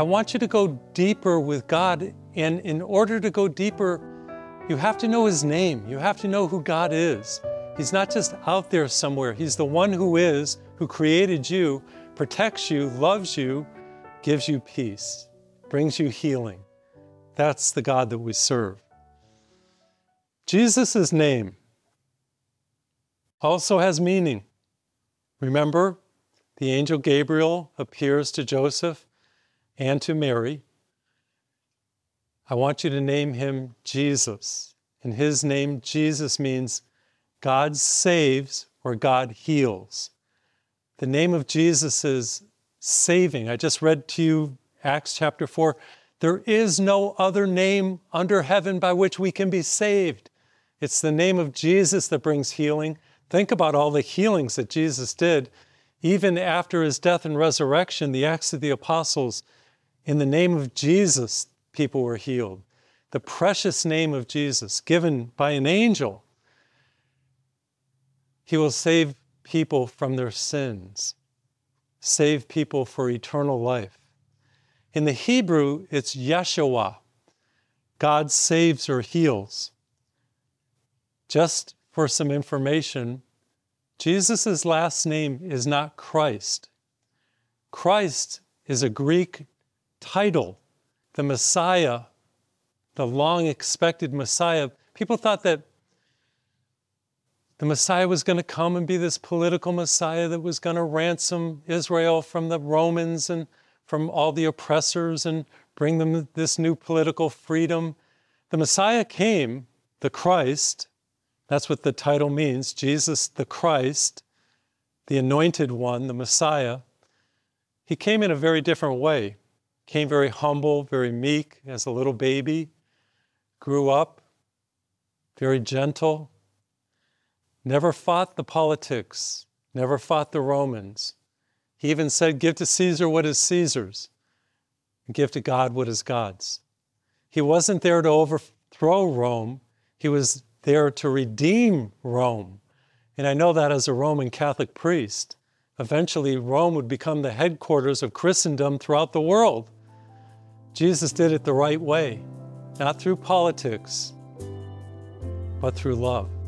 I want you to go deeper with God. And in order to go deeper, you have to know His name. You have to know who God is. He's not just out there somewhere. He's the one who is, who created you, protects you, loves you, gives you peace, brings you healing. That's the God that we serve. Jesus' name also has meaning. Remember, the angel Gabriel appears to Joseph and to Mary. I want you to name him Jesus. And his name, Jesus, means God saves or God heals. The name of Jesus is saving. I just read to you Acts chapter 4. There is no other name under heaven by which we can be saved. It's the name of Jesus that brings healing. Think about all the healings that Jesus did. Even after his death and resurrection, the Acts of the Apostles, in the name of Jesus, people were healed. The precious name of Jesus, given by an angel. He will save people from their sins, save people for eternal life. In the Hebrew, it's Yeshua. God saves or heals. Just for some information, Jesus' last name is not Christ. Christ is a Greek title. The Messiah, the long-expected Messiah. People thought that the Messiah was going to come and be this political Messiah that was going to ransom Israel from the Romans and from all the oppressors and bring them this new political freedom. The Messiah came, the Christ. That's what the title means, Jesus the Christ, the Anointed One, the Messiah. He came in a very different way. Came very humble, very meek as a little baby, grew up, very gentle, never fought the politics, never fought the Romans. He even said, give to Caesar what is Caesar's, and give to God what is God's. He wasn't there to overthrow Rome. He was there to redeem Rome. And I know that as a Roman Catholic priest. Eventually, Rome would become the headquarters of Christendom throughout the world. Jesus did it the right way, not through politics, but through love.